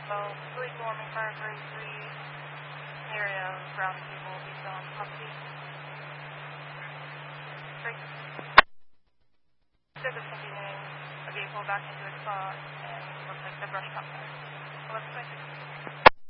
So, police warming fire grade 3, area of ground people based on property. 3. Service continuing, a vehicle back into its spot, and looks like the brush cut there. 11:26.